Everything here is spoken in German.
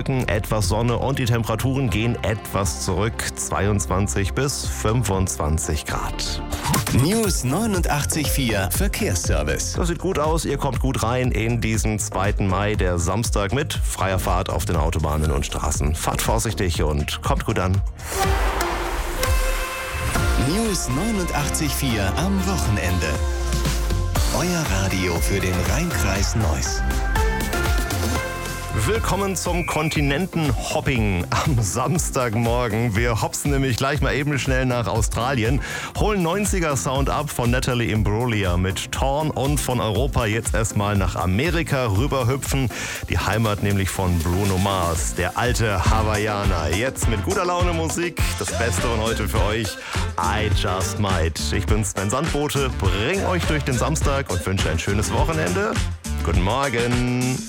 Etwas Sonne und die Temperaturen gehen etwas zurück, 22 bis 25 Grad. News 89.4 Verkehrsservice. Das sieht gut aus, ihr kommt gut rein in diesen 2. Mai, der Samstag mit freier Fahrt auf den Autobahnen und Straßen. Fahrt vorsichtig und kommt gut an. News 89.4 am Wochenende. Euer Radio für den Rheinkreis Neuss. Willkommen zum Kontinentenhopping am Samstagmorgen. Wir hopsen nämlich gleich mal eben schnell nach Australien, holen 90er-Sound ab von Natalie Imbruglia mit Torn und von Europa jetzt erstmal nach Amerika rüberhüpfen. Die Heimat nämlich von Bruno Mars, der alte Hawaiianer. Jetzt mit guter Laune Musik, das Beste von heute für euch, I Just Might. Ich bin Sven Sandbote, bring euch durch den Samstag und wünsche ein schönes Wochenende. Guten Morgen.